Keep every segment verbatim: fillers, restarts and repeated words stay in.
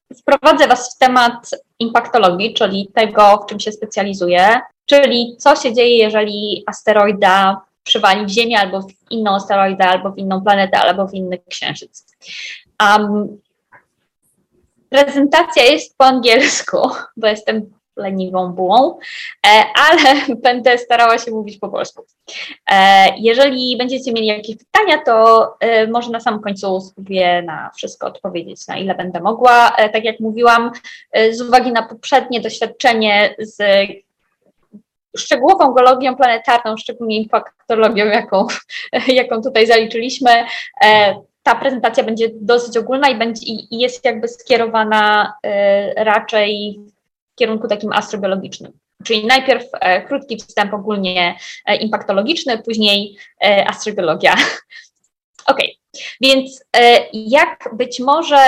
wprowadzę Was w temat impaktologii, czyli tego, w czym się specjalizuję, czyli co się dzieje, jeżeli asteroida przywali w Ziemię, albo w inną asteroidę, albo w inną planetę, albo w inny księżyc. Um, prezentacja jest po angielsku, bo jestem leniwą bułą, ale będę starała się mówić po polsku. Jeżeli będziecie mieli jakieś pytania, to może na samym końcu spróbuję na wszystko odpowiedzieć, na ile będę mogła. Tak jak mówiłam, z uwagi na poprzednie doświadczenie z szczegółową geologią planetarną, szczególnie impaktologią, jaką, jaką tutaj zaliczyliśmy, ta prezentacja będzie dosyć ogólna i, będzie, i jest jakby skierowana raczej w kierunku takim astrobiologicznym. Czyli najpierw e, krótki wstęp ogólnie e, impaktologiczny, później e, astrobiologia. Ok, więc e, jak być może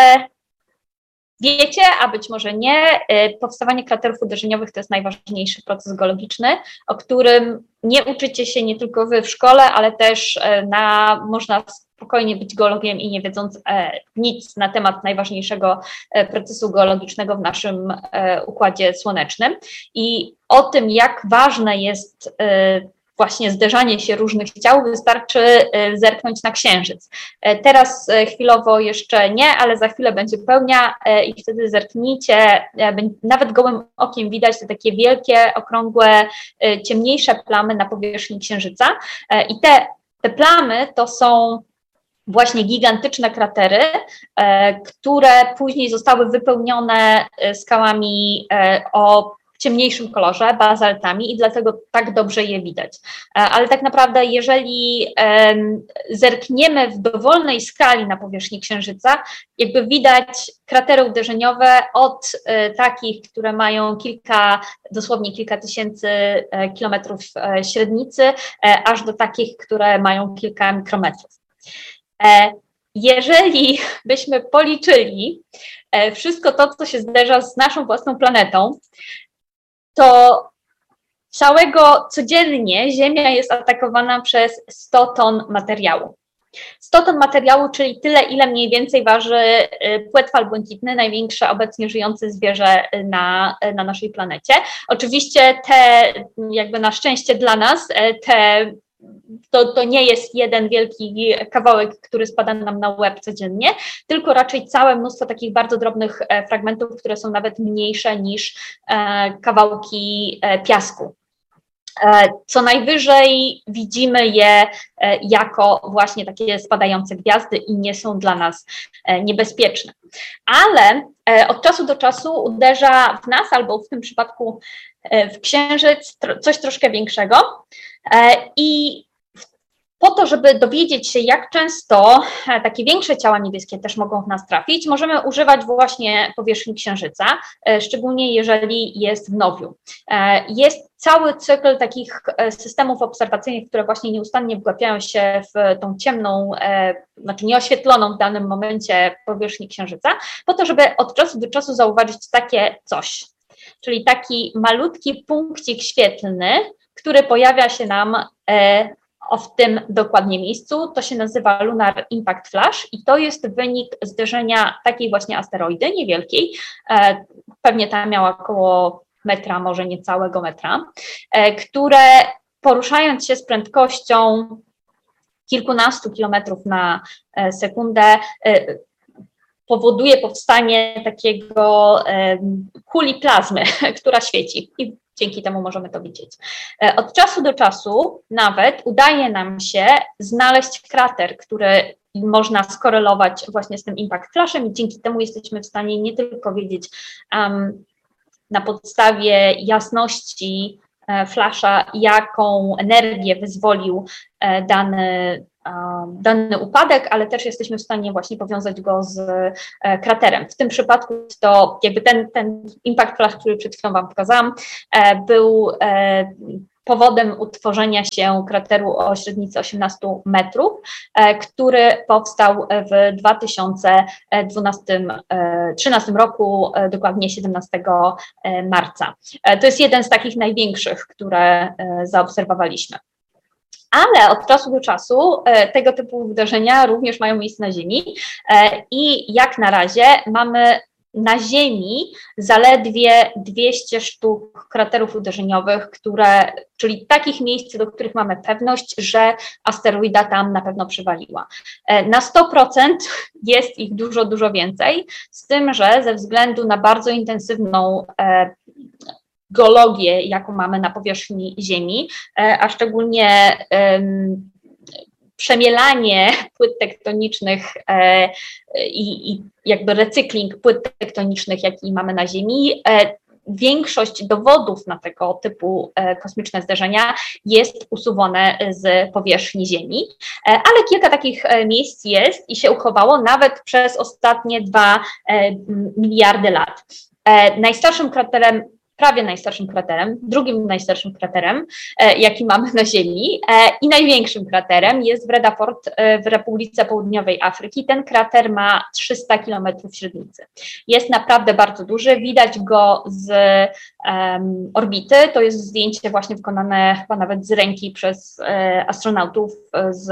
wiecie, a być może nie, e, powstawanie kraterów uderzeniowych to jest najważniejszy proces geologiczny, o którym nie uczycie się nie tylko wy w szkole, ale też e, na, można spokojnie być geologiem i nie wiedząc e, nic na temat najważniejszego e, procesu geologicznego w naszym e, układzie słonecznym. I o tym, jak ważne jest e, właśnie zderzanie się różnych ciał, wystarczy e, zerknąć na Księżyc. E, teraz e, chwilowo jeszcze nie, ale za chwilę będzie pełnia e, i wtedy zerknijcie, e, nawet gołym okiem widać te takie wielkie, okrągłe, e, ciemniejsze plamy na powierzchni Księżyca. E, I te, te plamy to są właśnie gigantyczne kratery, e, które później zostały wypełnione skałami e, o ciemniejszym kolorze, bazaltami i dlatego tak dobrze je widać. E, ale tak naprawdę jeżeli e, zerkniemy w dowolnej skali na powierzchni Księżyca, jakby widać kratery uderzeniowe od e, takich, które mają kilka, dosłownie kilka tysięcy e, kilometrów e, średnicy, e, aż do takich, które mają kilka mikrometrów. Jeżeli byśmy policzyli wszystko to, co się zderza z naszą własną planetą, to całego codziennie Ziemia jest atakowana przez sto ton materiału. sto ton materiału, czyli tyle, ile mniej więcej waży płetwal błękitny, największe obecnie żyjące zwierzę na, na naszej planecie. Oczywiście te, jakby na szczęście dla nas, te To, to nie jest jeden wielki kawałek, który spada nam na łeb codziennie, tylko raczej całe mnóstwo takich bardzo drobnych fragmentów, które są nawet mniejsze niż kawałki piasku. Co najwyżej widzimy je jako właśnie takie spadające gwiazdy i nie są dla nas niebezpieczne. Ale od czasu do czasu uderza w nas, albo w tym przypadku w Księżyc, coś troszkę większego. I po to, żeby dowiedzieć się, jak często takie większe ciała niebieskie też mogą w nas trafić, możemy używać właśnie powierzchni Księżyca, szczególnie jeżeli jest w nowiu. Jest cały cykl takich systemów obserwacyjnych, które właśnie nieustannie wgłapiają się w tą ciemną, znaczy nieoświetloną w danym momencie powierzchnię Księżyca, po to, żeby od czasu do czasu zauważyć takie coś, czyli taki malutki punkcik świetlny, który pojawia się nam e, w tym dokładnie miejscu. To się nazywa Lunar Impact Flash i to jest wynik zderzenia takiej właśnie asteroidy niewielkiej, e, pewnie ta miała około metra, może niecałego metra, e, które poruszając się z prędkością kilkunastu kilometrów na e, sekundę e, powoduje powstanie takiego e, kuli plazmy, która świeci i dzięki temu możemy to widzieć. Od czasu do czasu nawet udaje nam się znaleźć krater, który można skorelować właśnie z tym impact flashem i dzięki temu jesteśmy w stanie nie tylko wiedzieć um, na podstawie jasności e, flasha, jaką energię wyzwolił e, dany dany upadek, ale też jesteśmy w stanie właśnie powiązać go z e, kraterem. W tym przypadku to jakby ten, ten impact flash, który przed chwilą Wam pokazałam, e, był e, powodem utworzenia się krateru o średnicy osiemnaście metrów, e, który powstał w dwa tysiące trzynastym roku, e, dokładnie siedemnastego marca. E, to jest jeden z takich największych, które e, zaobserwowaliśmy. Ale od czasu do czasu e, tego typu wydarzenia również mają miejsce na Ziemi e, i jak na razie mamy na Ziemi zaledwie dwieście sztuk kraterów uderzeniowych, które, czyli takich miejsc, do których mamy pewność, że asteroida tam na pewno przywaliła. Na sto procent jest ich dużo, dużo więcej, z tym, że ze względu na bardzo intensywną e, geologię, jaką mamy na powierzchni Ziemi, e, a szczególnie e, przemielanie płyt tektonicznych e, i, i jakby recykling płyt tektonicznych, jaki mamy na Ziemi, e, większość dowodów na tego typu e, kosmiczne zderzenia jest usuwane z powierzchni Ziemi, e, ale kilka takich e, miejsc jest i się uchowało nawet przez ostatnie dwa e, miliardy lat. E, najstarszym kraterem prawie najstarszym kraterem, drugim najstarszym kraterem, e, jaki mamy na Ziemi e, i największym kraterem jest Vredafort e, w Republice Południowej Afryki. Ten krater ma trzysta kilometrów średnicy. Jest naprawdę bardzo duży, widać go z um, orbity, to jest zdjęcie właśnie wykonane chyba nawet z ręki przez e, astronautów z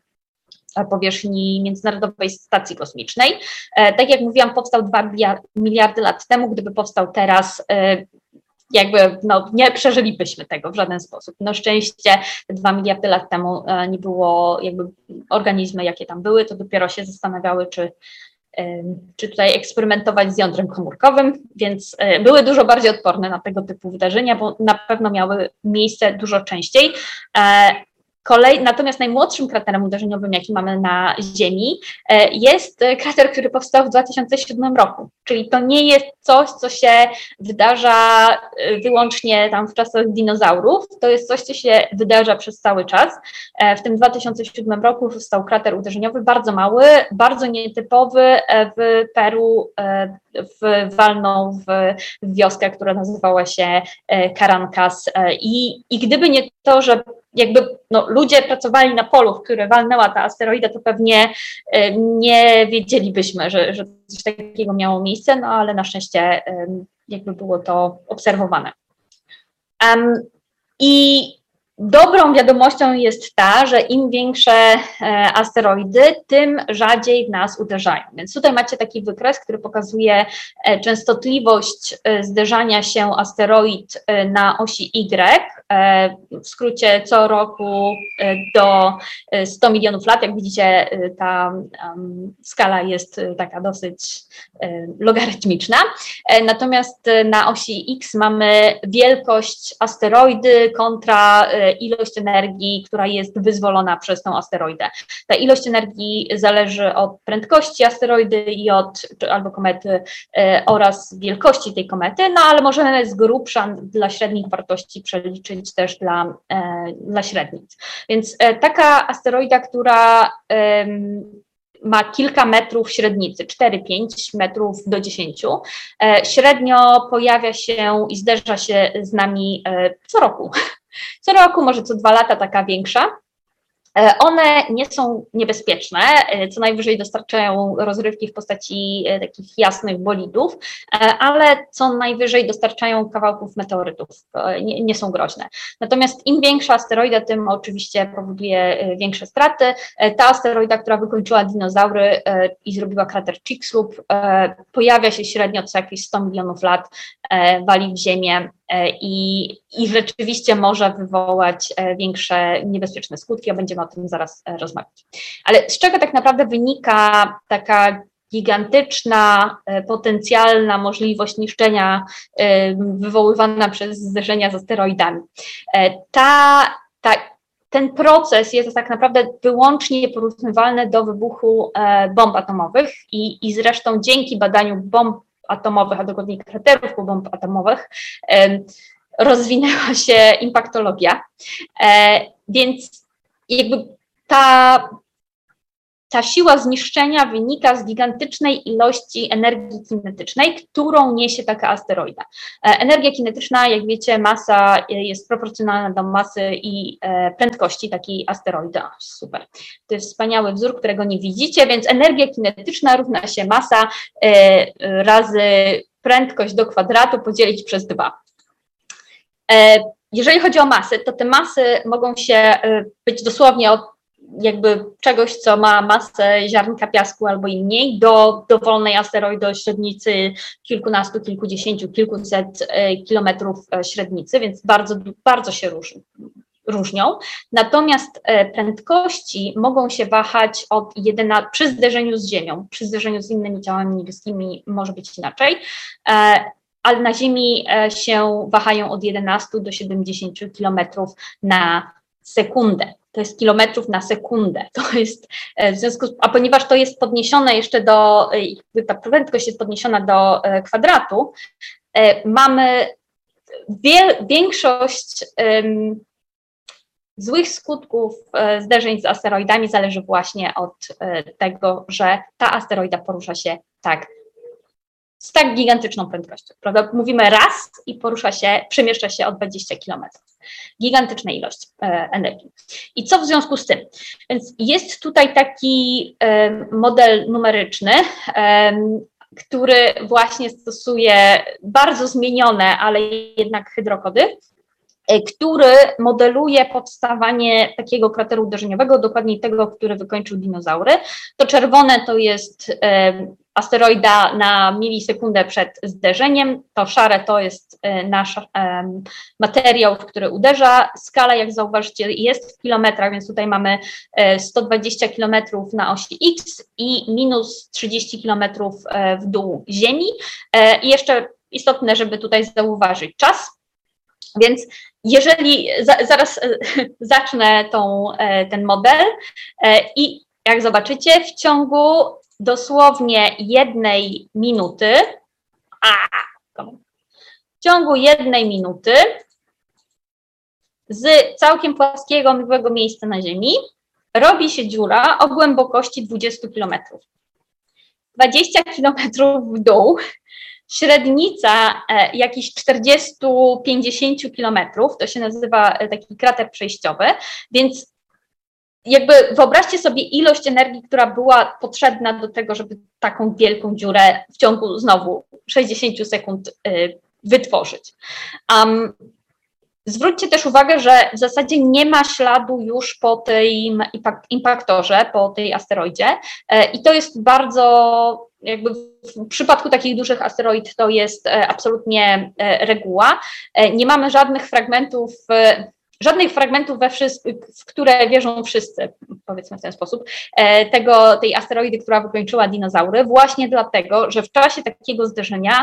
powierzchni Międzynarodowej Stacji Kosmicznej. E, tak jak mówiłam, powstał dwa miliardy lat temu, gdyby powstał teraz, e, jakby no, nie przeżylibyśmy tego w żaden sposób. Na szczęście dwa miliardy lat temu e, nie było jakby organizmy, jakie tam były, to dopiero się zastanawiały, czy, e, czy tutaj eksperymentować z jądrem komórkowym, więc e, były dużo bardziej odporne na tego typu wydarzenia, bo na pewno miały miejsce dużo częściej. E, Kolej, natomiast najmłodszym kraterem uderzeniowym, jaki mamy na Ziemi, jest krater, który powstał w dwa tysiące siódmym roku, czyli to nie jest coś, co się wydarza wyłącznie tam w czasach dinozaurów, to jest coś, co się wydarza przez cały czas. W tym dwa tysiące siódmym roku powstał krater uderzeniowy, bardzo mały, bardzo nietypowy, w Peru w, walnął w, w wioskę, która nazywała się Carancas i, i gdyby nie to, że jakby no, ludzie pracowali na polu, w które walnęła ta asteroida, to pewnie y, nie wiedzielibyśmy, że, że coś takiego miało miejsce, no ale na szczęście y, jakby było to obserwowane. Um, I dobrą wiadomością jest ta, że im większe e, asteroidy, tym rzadziej w nas uderzają. Więc tutaj macie taki wykres, który pokazuje e, częstotliwość e, zderzania się asteroid e, na osi Y, e, w skrócie co roku e, do e, stu milionów lat. Jak widzicie, e, ta um, skala jest e, taka dosyć e, logarytmiczna. E, natomiast e, na osi X mamy wielkość asteroidy kontra e, ilość energii, która jest wyzwolona przez tą asteroidę. Ta ilość energii zależy od prędkości asteroidy i od, albo komety e, oraz wielkości tej komety, no ale możemy z grubsza dla średnich wartości przeliczyć też dla, e, dla średnic. Więc e, taka asteroida, która e, ma kilka metrów średnicy, cztery pięć metrów do dziesięciu. E, średnio pojawia się i zderza się z nami e, co roku. Co roku, może co dwa lata taka większa. One nie są niebezpieczne, co najwyżej dostarczają rozrywki w postaci takich jasnych bolidów, ale co najwyżej dostarczają kawałków meteorytów, nie, nie są groźne. Natomiast im większa asteroida, tym oczywiście powoduje większe straty. Ta asteroida, która wykończyła dinozaury i zrobiła krater Chicxulub, pojawia się średnio co jakieś sto milionów lat, wali w ziemię, I, i rzeczywiście może wywołać większe niebezpieczne skutki, a będziemy o tym zaraz rozmawiać. Ale z czego tak naprawdę wynika taka gigantyczna, potencjalna możliwość niszczenia wywoływana przez zderzenia z asteroidami? Ta, ta, ten proces jest tak naprawdę wyłącznie porównywalny do wybuchu bomb atomowych i, i zresztą dzięki badaniu bomb atomowych, a dokładniej kraterów bomb atomowych, e, rozwinęła się impaktologia, e, więc jakby ta, ta siła zniszczenia wynika z gigantycznej ilości energii kinetycznej, którą niesie taka asteroida. E, energia kinetyczna, jak wiecie, masa jest proporcjonalna do masy i e, prędkości takiej asteroidy. O, super. To jest wspaniały wzór, którego nie widzicie, więc energia kinetyczna równa się masa e, razy prędkość do kwadratu podzielić przez dwa. E, jeżeli chodzi o masy, to te masy mogą się e, być dosłownie od jakby czegoś, co ma masę ziarnka piasku albo i mniej, do dowolnej asteroidy o średnicy kilkunastu, kilkudziesięciu, kilkuset kilometrów średnicy, więc bardzo, bardzo się różni. różnią. Natomiast prędkości mogą się wahać od jedenastu, przy zderzeniu z Ziemią, przy zderzeniu z innymi ciałami niebieskimi może być inaczej, ale na Ziemi się wahają od jedenastu do siedemdziesięciu kilometrów na sekundę. To jest kilometrów na sekundę. To jest w związku z, a ponieważ to jest podniesione jeszcze do, ta prędkość jest podniesiona do kwadratu, mamy wie, większość um, złych skutków zderzeń z asteroidami zależy właśnie od tego, że ta asteroida porusza się tak, z tak gigantyczną prędkością, prawda? Mówimy raz i porusza się, przemieszcza się o dwadzieścia kilometrów. Gigantyczna ilość energii. I co w związku z tym? Więc jest tutaj taki model numeryczny, który właśnie stosuje bardzo zmienione, ale jednak hydrokody, który modeluje powstawanie takiego krateru uderzeniowego, dokładniej tego, który wykończył dinozaury. To czerwone to jest e, asteroida na milisekundę przed zderzeniem, to szare to jest e, nasz e, materiał, w który uderza. Skala, jak zauważycie, jest w kilometrach, więc tutaj mamy e, sto dwadzieścia kilometrów na osi X i minus trzydzieści kilometrów e, w dół Ziemi. E, I jeszcze istotne, żeby tutaj zauważyć czas. Więc jeżeli, za, zaraz zacznę tą, ten model i jak zobaczycie, w ciągu dosłownie jednej minuty, a, w ciągu jednej minuty z całkiem płaskiego, mgłego miejsca na Ziemi robi się dziura o głębokości dwudziestu kilometrów. dwadzieścia kilometrów w dół. Średnica e, jakichś czterdzieści do pięćdziesięciu kilometrów, to się nazywa taki krater przejściowy, więc jakby wyobraźcie sobie ilość energii, która była potrzebna do tego, żeby taką wielką dziurę w ciągu znowu sześćdziesięciu sekund y, wytworzyć. Um, zwróćcie też uwagę, że w zasadzie nie ma śladu już po tej impaktorze, po tej asteroidzie y, i to jest bardzo... Jakby w przypadku takich dużych asteroid to jest absolutnie reguła. Nie mamy żadnych fragmentów, żadnych fragmentów, we wszystkich, w które wierzą wszyscy, powiedzmy w ten sposób, tego, tej asteroidy, która wykończyła dinozaury, właśnie dlatego, że w czasie takiego zderzenia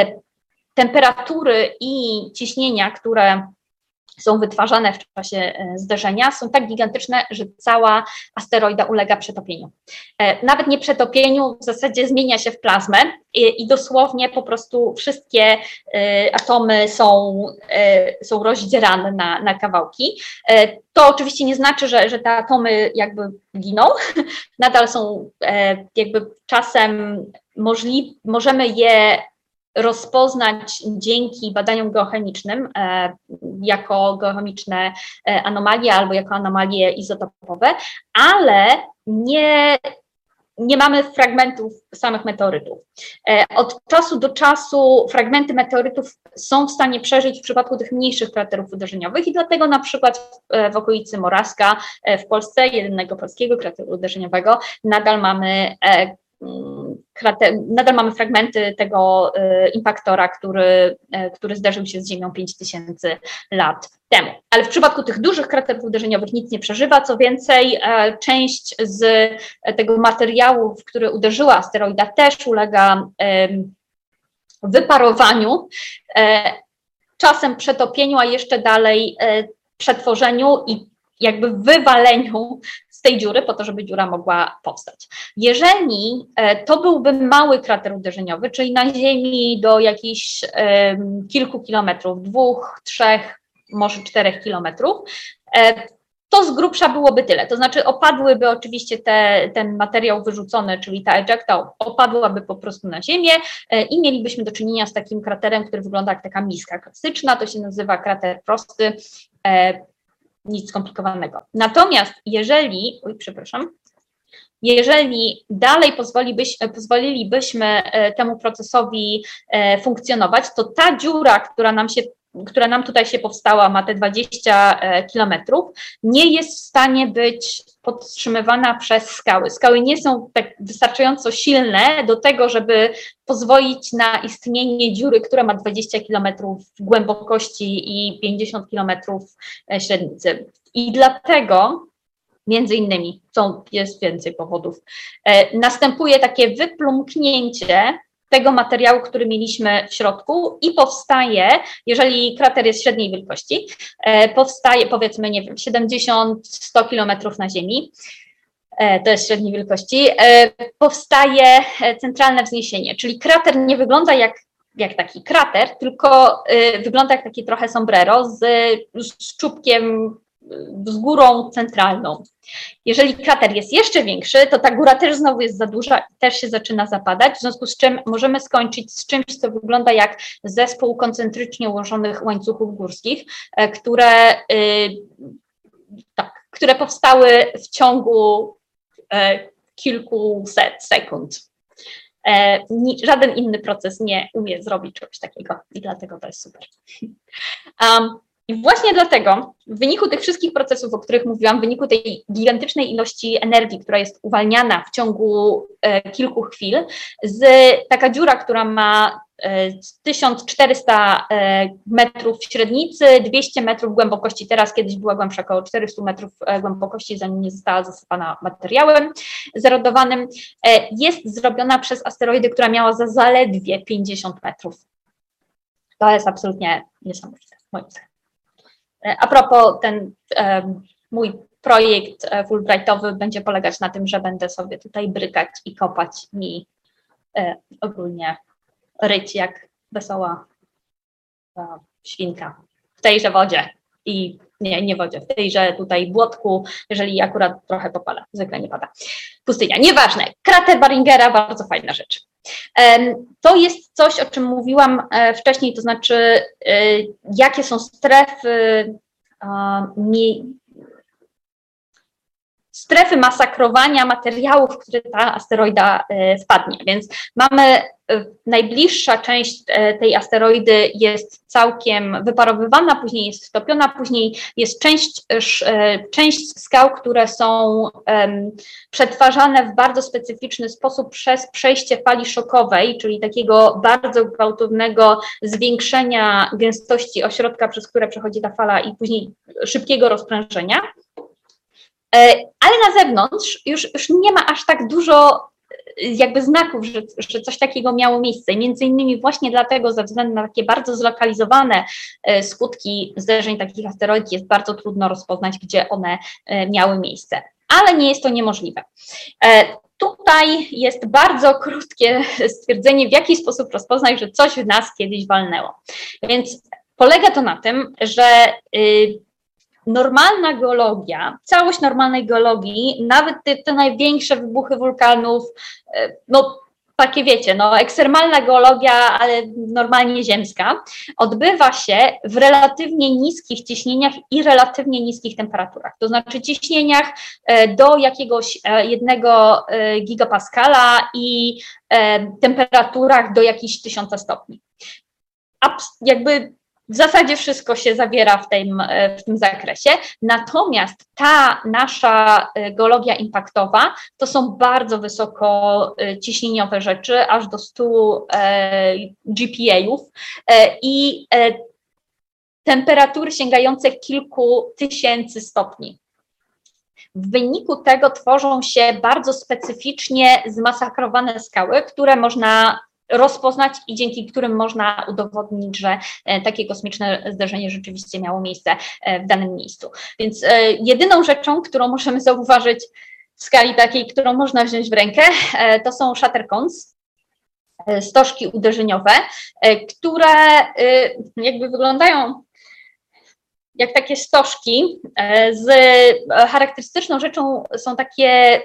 temperatury i ciśnienia, które są wytwarzane w czasie zderzenia, są tak gigantyczne, że cała asteroida ulega przetopieniu. Nawet nie przetopieniu, w zasadzie zmienia się w plazmę i, i dosłownie po prostu wszystkie atomy są, są rozdzierane na, na kawałki. To oczywiście nie znaczy, że, że te atomy jakby giną, nadal są jakby czasem możliwe, możemy je rozpoznać dzięki badaniom geochemicznym e, jako geochemiczne e, anomalie albo jako anomalie izotopowe, ale nie, nie mamy fragmentów samych meteorytów. E, od czasu do czasu fragmenty meteorytów są w stanie przeżyć w przypadku tych mniejszych kraterów uderzeniowych i dlatego na przykład w, w okolicy Moraska e, w Polsce, jedynego polskiego krateru uderzeniowego, nadal mamy e, Krater, nadal mamy fragmenty tego y, impaktora, który, y, który zderzył się z Ziemią pięć tysięcy lat temu. Ale w przypadku tych dużych kraterów uderzeniowych nic nie przeżywa, co więcej, y, część z y, tego materiału, w który uderzyła asteroida, też ulega y, wyparowaniu, y, czasem przetopieniu, a jeszcze dalej y, przetworzeniu i jakby wywaleniu z tej dziury po to, żeby dziura mogła powstać. Jeżeli to byłby mały krater uderzeniowy, czyli na Ziemi do jakichś um, kilku kilometrów, dwóch, trzech, może czterech kilometrów, to z grubsza byłoby tyle. To znaczy opadłyby oczywiście te, ten materiał wyrzucony, czyli ta ejecta opadłaby po prostu na Ziemię i mielibyśmy do czynienia z takim kraterem, który wygląda jak taka miska klasyczna, to się nazywa krater prosty, nic skomplikowanego. Natomiast jeżeli, oj, przepraszam, jeżeli dalej pozwolilibyśmy temu procesowi funkcjonować, to ta dziura, która nam się która nam tutaj się powstała, ma te dwadzieścia kilometrów, nie jest w stanie być podtrzymywana przez skały. Skały nie są tak wystarczająco silne do tego, żeby pozwolić na istnienie dziury, która ma dwadzieścia kilometrów głębokości i pięćdziesiąt kilometrów średnicy. I dlatego, między innymi, są, jest więcej powodów, e, następuje takie wyplumknięcie tego materiału, który mieliśmy w środku i powstaje, jeżeli krater jest średniej wielkości, e, powstaje powiedzmy, nie wiem, siedemdziesiąt do stu kilometrów na Ziemi, e, to jest średniej wielkości, e, powstaje centralne wzniesienie, czyli krater nie wygląda jak, jak taki krater, tylko e, wygląda jak taki trochę sombrero z, z czubkiem, z górą centralną. Jeżeli krater jest jeszcze większy, to ta góra też znowu jest za duża, też się zaczyna zapadać, w związku z czym możemy skończyć z czymś, co wygląda jak zespół koncentrycznie ułożonych łańcuchów górskich, które, tak, które powstały w ciągu kilkuset sekund. Żaden inny proces nie umie zrobić czegoś takiego i dlatego to jest super. Um, I właśnie dlatego, w wyniku tych wszystkich procesów, o których mówiłam, w wyniku tej gigantycznej ilości energii, która jest uwalniana w ciągu e, kilku chwil, z, taka dziura, która ma e, tysiąc czterysta e, metrów średnicy, dwieście metrów głębokości, teraz kiedyś była głębsza, około czterysta metrów e, głębokości, zanim nie została zasypana materiałem zerodowanym, e, jest zrobiona przez asteroidy, która miała za zaledwie pięćdziesiąt metrów. To jest absolutnie niesamowite, moim zdaniem. A propos, ten e, mój projekt Fulbrightowy będzie polegać na tym, że będę sobie tutaj brykać i kopać i e, ogólnie ryć jak wesoła e, świnka w tejże wodzie i nie, nie wodzie, w tejże tutaj błotku, jeżeli akurat trochę popada, zwykle nie pada. Pustynia, nieważne. Krater Baringera, bardzo fajna rzecz. To jest coś, o czym mówiłam wcześniej, to znaczy jakie są strefy, strefy masakrowania materiałów, w które ta asteroida wpadnie. Więc mamy, najbliższa część tej asteroidy jest całkiem wyparowywana, później jest stopiona, później jest część, część skał, które są um, przetwarzane w bardzo specyficzny sposób przez przejście fali szokowej, czyli takiego bardzo gwałtownego zwiększenia gęstości ośrodka, przez które przechodzi ta fala i później szybkiego rozprężenia. Ale na zewnątrz już, już nie ma aż tak dużo jakby znaków, że, że coś takiego miało miejsce. Między innymi właśnie dlatego, ze względu na takie bardzo zlokalizowane skutki zderzeń takich asteroid, jest bardzo trudno rozpoznać, gdzie one miały miejsce. Ale nie jest to niemożliwe. Tutaj jest bardzo krótkie stwierdzenie, w jaki sposób rozpoznać, że coś w nas kiedyś walnęło. Więc polega to na tym, że normalna geologia, całość normalnej geologii, nawet te, te największe wybuchy wulkanów, no takie wiecie, no ekstremalna geologia, ale normalnie ziemska, odbywa się w relatywnie niskich ciśnieniach i relatywnie niskich temperaturach. To znaczy ciśnieniach do jakiegoś jednego gigapaskala i temperaturach do jakichś tysiąca stopni. Abs- jakby w zasadzie wszystko się zawiera w tym, w tym zakresie, natomiast ta nasza geologia impaktowa to są bardzo wysoko ciśnieniowe rzeczy, aż do stu G P A-ów i temperatury sięgające kilku tysięcy stopni. W wyniku tego tworzą się bardzo specyficznie zmasakrowane skały, które można rozpoznać i dzięki którym można udowodnić, że takie kosmiczne zdarzenie rzeczywiście miało miejsce w danym miejscu. Więc jedyną rzeczą, którą możemy zauważyć w skali takiej, którą można wziąć w rękę, to są shatter cones, stożki uderzeniowe, które jakby wyglądają jak takie stożki. Z charakterystyczną rzeczą są takie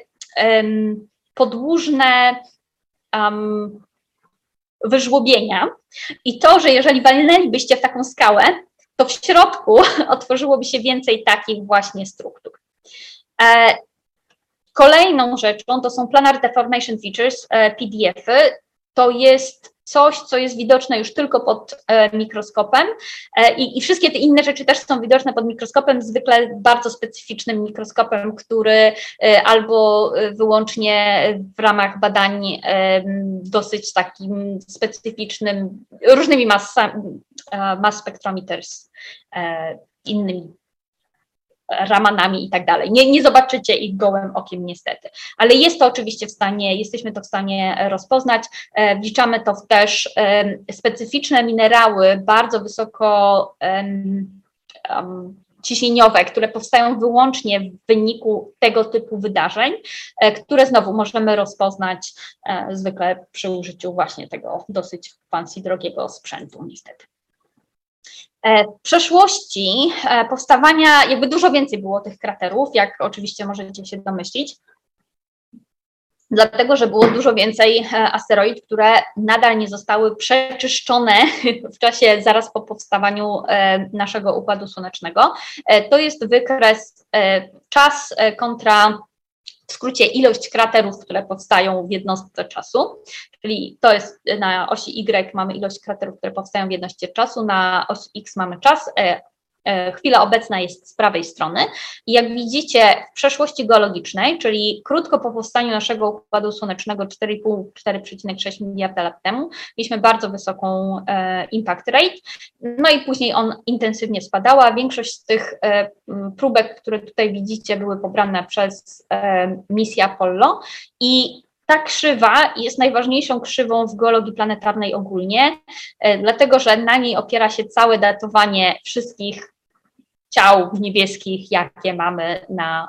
podłużne um, wyżłobienia i to, że jeżeli walnęlibyście w taką skałę, to w środku otworzyłoby się więcej takich właśnie struktur. E, kolejną rzeczą to są Planar Deformation Features, e, P D F-y. To jest coś, co jest widoczne już tylko pod e, mikroskopem e, i, i wszystkie te inne rzeczy też są widoczne pod mikroskopem, zwykle bardzo specyficznym mikroskopem, który e, albo wyłącznie w ramach badań e, dosyć takim specyficznym, różnymi mass, mass spectrometers, e, innymi Ramanami i tak dalej. Nie, nie zobaczycie ich gołym okiem niestety, ale jest to oczywiście w stanie, jesteśmy to w stanie rozpoznać. E, wliczamy to w też e, specyficzne minerały, bardzo wysoko e, um, ciśnieniowe, które powstają wyłącznie w wyniku tego typu wydarzeń, e, które znowu możemy rozpoznać e, zwykle przy użyciu właśnie tego dosyć fancy, drogiego sprzętu niestety. W przeszłości powstawania, jakby dużo więcej było tych kraterów, jak oczywiście możecie się domyślić, dlatego że było dużo więcej asteroid, które nadal nie zostały przeczyszczone w czasie zaraz po powstawaniu naszego Układu Słonecznego. To jest wykres czas kontra, w skrócie, ilość kraterów, które powstają w jednostce czasu, czyli to jest na osi Y mamy ilość kraterów, które powstają w jednostce czasu, na osi X mamy czas, e, e, chwila obecna jest z prawej strony i jak widzicie w przeszłości geologicznej, czyli krótko po powstaniu naszego Układu Słonecznego cztery i pół do czterech przecinek sześć miliarda lat temu, mieliśmy bardzo wysoką e, impact rate, no i później on intensywnie spadała. Większość z tych e, próbek, które tutaj widzicie, były pobrane przez e, misję Apollo i ta krzywa jest najważniejszą krzywą w geologii planetarnej ogólnie, e, dlatego że na niej opiera się całe datowanie wszystkich ciał niebieskich, jakie mamy na,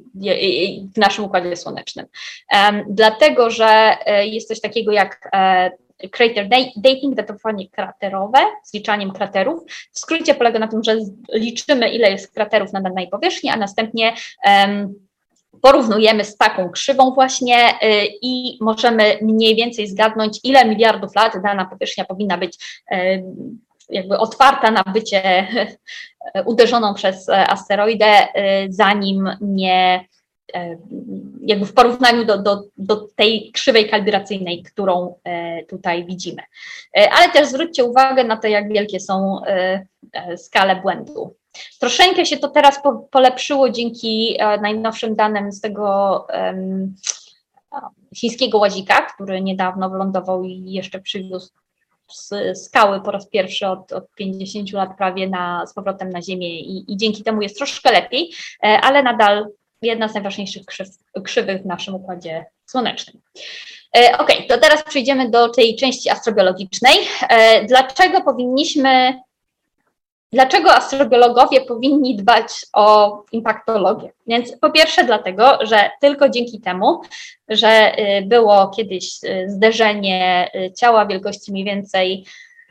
w naszym Układzie Słonecznym. E, dlatego, że e, jest coś takiego jak e, crater dating, datowanie kraterowe, zliczaniem kraterów. W skrócie polega na tym, że liczymy, ile jest kraterów na danej powierzchni, a następnie um, porównujemy z taką krzywą właśnie y, i możemy mniej więcej zgadnąć, ile miliardów lat dana powierzchnia powinna być y, jakby otwarta na bycie y, uderzoną przez asteroidę, y, zanim nie jakby w porównaniu do, do, do tej krzywej kalibracyjnej, którą tutaj widzimy. Ale też zwróćcie uwagę na to, jak wielkie są skale błędu. Troszeczkę się to teraz po, polepszyło dzięki najnowszym danym z tego um, chińskiego łazika, który niedawno wylądował i jeszcze przywiózł z skały po raz pierwszy od, od pięćdziesięciu lat prawie na, z powrotem na Ziemię i, i dzięki temu jest troszkę lepiej, ale nadal jedna z najważniejszych krzyw, krzywych w naszym Układzie Słonecznym. E, ok, to teraz przejdziemy do tej części astrobiologicznej. E, dlaczego powinniśmy, dlaczego astrobiologowie powinni dbać o impaktologię? Więc po pierwsze dlatego, że tylko dzięki temu, że y, było kiedyś y, zderzenie y, ciała wielkości mniej więcej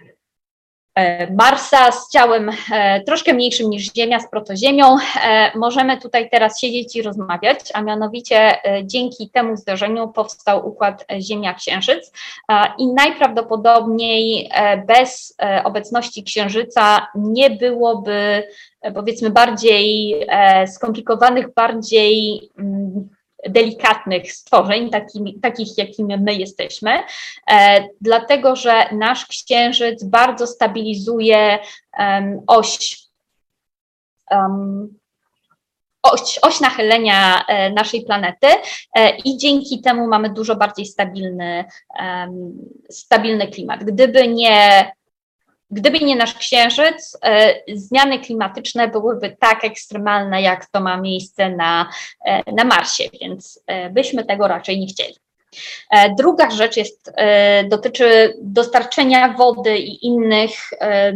Marsa z ciałem e, troszkę mniejszym niż Ziemia, z protoziemią. E, możemy tutaj teraz siedzieć i rozmawiać, a mianowicie e, dzięki temu zdarzeniu powstał układ Ziemia-Księżyc e, i najprawdopodobniej e, bez e, obecności Księżyca nie byłoby, e, powiedzmy, bardziej e, skomplikowanych, bardziej mm, delikatnych stworzeń, takimi, takich jakimi my jesteśmy, e, dlatego że nasz Księżyc bardzo stabilizuje um, oś, um, oś, oś nachylenia e, naszej planety e, i dzięki temu mamy dużo bardziej stabilny, um, stabilny klimat. Gdyby nie Gdyby nie nasz Księżyc, e, zmiany klimatyczne byłyby tak ekstremalne, jak to ma miejsce na, e, na Marsie, więc e, byśmy tego raczej nie chcieli. E, druga rzecz jest, e, dotyczy dostarczenia wody i innych e,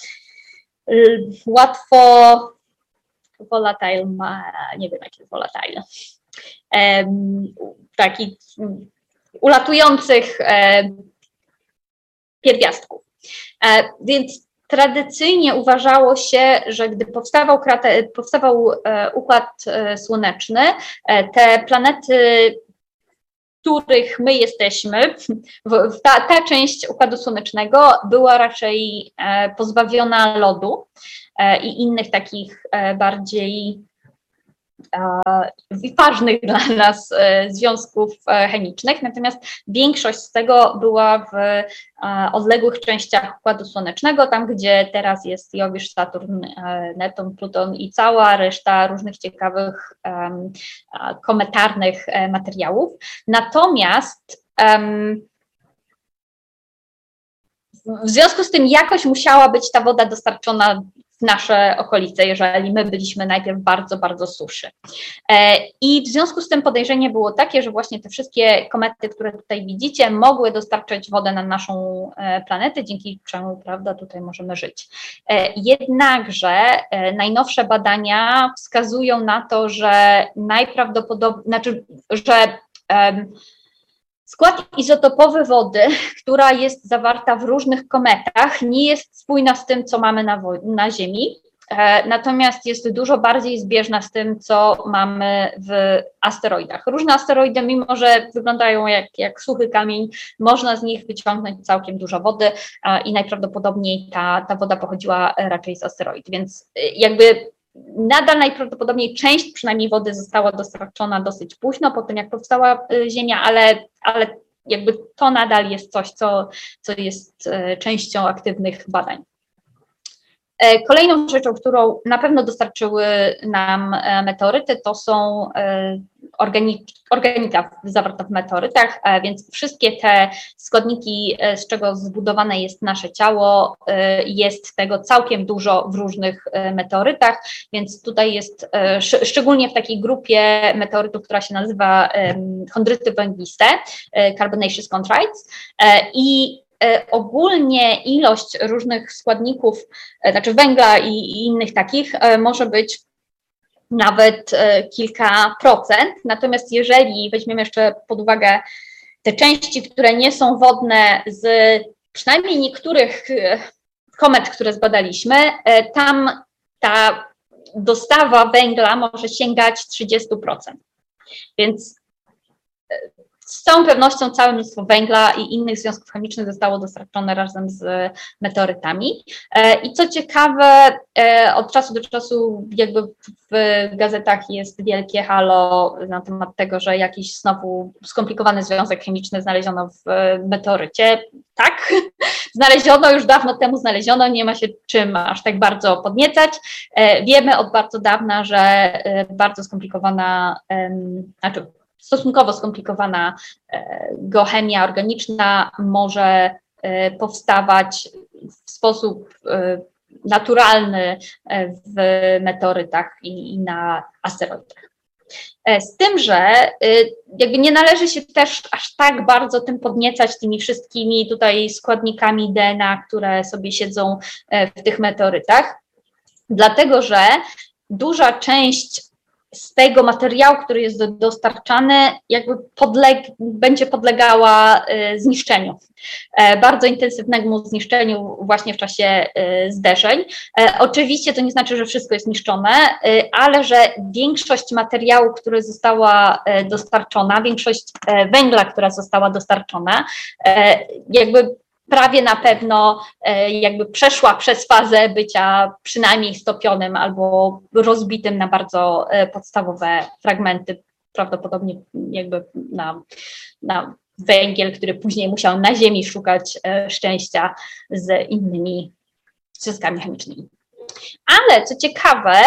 łatwo volatile, nie wiem jaki jest volatile, e, takich ulatujących e, pierwiastków. E, więc tradycyjnie uważało się, że gdy powstawał, krater, powstawał e, Układ e, Słoneczny, e, te planety, których my jesteśmy, w, w ta, ta część Układu Słonecznego była raczej e, pozbawiona lodu e, i innych takich e, bardziej ważnych dla nas związków chemicznych, natomiast większość z tego była w odległych częściach Układu Słonecznego, tam gdzie teraz jest Jowisz, Saturn, Neptun, Pluton i cała reszta różnych ciekawych kometarnych materiałów. Natomiast w związku z tym jakoś musiała być ta woda dostarczona w nasze okolice, jeżeli my byliśmy najpierw bardzo, bardzo suszy. I w związku z tym podejrzenie było takie, że właśnie te wszystkie komety, które tutaj widzicie, mogły dostarczać wodę na naszą planetę, dzięki czemu, prawda, tutaj możemy żyć. Jednakże najnowsze badania wskazują na to, że najprawdopodobniej, znaczy, że um, skład izotopowy wody, która jest zawarta w różnych kometach, nie jest spójna z tym, co mamy na, na Ziemi, e, natomiast jest dużo bardziej zbieżna z tym, co mamy w asteroidach. Różne asteroidy, mimo że wyglądają jak, jak suchy kamień, można z nich wyciągnąć całkiem dużo wody e, i najprawdopodobniej ta, ta woda pochodziła raczej z asteroid, więc e, jakby nadal najprawdopodobniej część przynajmniej wody została dostarczona dosyć późno, po tym jak powstała Ziemia, ale, ale jakby to nadal jest coś, co, co jest częścią aktywnych badań. Kolejną rzeczą, którą na pewno dostarczyły nam meteoryty, to są organi organika zawarta w meteorytach, więc wszystkie te składniki, z czego zbudowane jest nasze ciało, jest tego całkiem dużo w różnych meteorytach, więc tutaj jest szczególnie w takiej grupie meteorytów, która się nazywa chondryty węgliste, carbonaceous chondrites, i ogólnie ilość różnych składników, znaczy węgla i, i innych takich może być nawet kilka procent, natomiast jeżeli weźmiemy jeszcze pod uwagę te części, które nie są wodne z przynajmniej niektórych komet, które zbadaliśmy, tam ta dostawa węgla może sięgać trzydzieści procent, więc z całą pewnością całe mnóstwo węgla i innych związków chemicznych zostało dostarczone razem z meteorytami. I co ciekawe, od czasu do czasu jakby w gazetach jest wielkie halo na temat tego, że jakiś znowu skomplikowany związek chemiczny znaleziono w meteorycie. Tak, znaleziono, już dawno temu znaleziono, nie ma się czym aż tak bardzo podniecać. Wiemy od bardzo dawna, że bardzo skomplikowana, znaczy stosunkowo skomplikowana geochemia organiczna może powstawać w sposób naturalny w meteorytach i na asteroidach. Z tym, że jakby nie należy się też aż tak bardzo tym podniecać, tymi wszystkimi tutaj składnikami D N A, które sobie siedzą w tych meteorytach, dlatego że duża część z tego materiału, który jest dostarczany, jakby podleg będzie podlegała y, zniszczeniu, e, bardzo intensywnemu zniszczeniu właśnie w czasie y, zderzeń. E, oczywiście to nie znaczy, że wszystko jest niszczone, y, ale że większość materiału, który została y, dostarczona, większość y, węgla, która została dostarczona, y, jakby prawie na pewno jakby przeszła przez fazę bycia przynajmniej stopionym albo rozbitym na bardzo podstawowe fragmenty, prawdopodobnie jakby na, na węgiel, który później musiał na Ziemi szukać szczęścia z innymi związkami chemicznymi. Ale co ciekawe,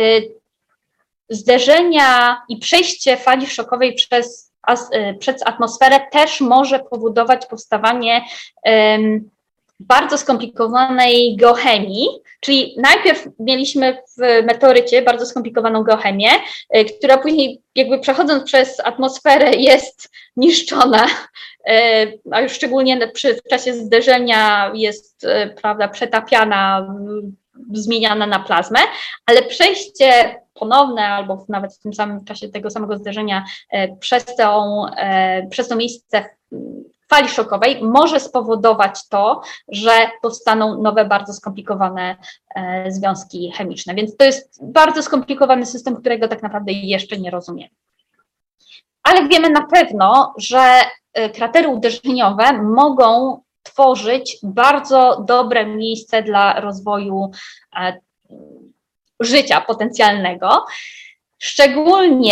zderzenia i przejście fali szokowej przez przez atmosferę też może powodować powstawanie um, bardzo skomplikowanej geochemii, czyli najpierw mieliśmy w meteorycie bardzo skomplikowaną geochemię, y, która później jakby przechodząc przez atmosferę jest niszczona, y, a już szczególnie przy, w czasie zderzenia jest y, prawda, przetapiana, y, zmieniana na plazmę, ale przejście ponowne albo nawet w tym samym czasie tego samego zderzenia e, przez, tą, e, przez to miejsce fali szokowej może spowodować to, że powstaną nowe, bardzo skomplikowane e, związki chemiczne. Więc to jest bardzo skomplikowany system, którego tak naprawdę jeszcze nie rozumiemy. Ale wiemy na pewno, że e, kratery uderzeniowe mogą tworzyć bardzo dobre miejsce dla rozwoju e, życia potencjalnego. Szczególnie